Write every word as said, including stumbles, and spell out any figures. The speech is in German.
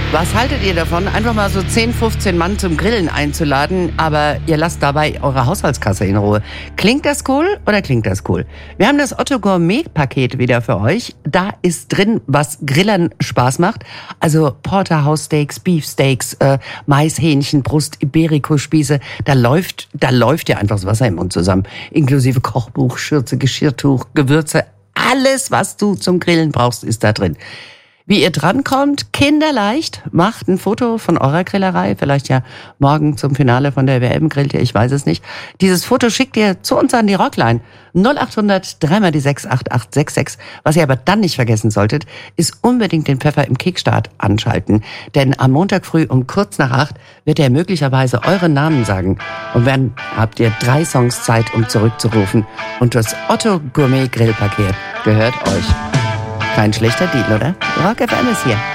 Was haltet ihr davon, einfach mal so zehn, fünfzehn Mann zum Grillen einzuladen, aber ihr lasst dabei eure Haushaltskasse in Ruhe? Klingt das cool oder klingt das cool? Wir haben das Otto Gourmet-Paket wieder für euch. Da ist drin, was Grillern Spaß macht. Also Porterhouse-Steaks, Beefsteaks, äh, Maishähnchen, Brust, Iberico-Spieße. Da läuft, da läuft ja einfach das Wasser im Mund zusammen. Inklusive Kochbuch, Schürze, Geschirrtuch, Gewürze. Alles, was du zum Grillen brauchst, ist da drin. Wie ihr drankommt, kinderleicht, macht ein Foto von eurer Grillerei, vielleicht ja morgen zum Finale von der W M grillt ihr, ich weiß es nicht. Dieses Foto schickt ihr zu uns an die Rockline null acht hundert drei mal die sechs acht acht sechs sechs. Was ihr aber dann nicht vergessen solltet, ist unbedingt den Pfeffer im Kickstart anschalten. Denn am Montag früh um kurz nach acht wird er möglicherweise euren Namen sagen. Und dann habt ihr drei Songs Zeit, um zurückzurufen. Und das Otto Gourmet Grillpaket gehört euch. Kein schlechter Deal, oder? Rock F M ist hier.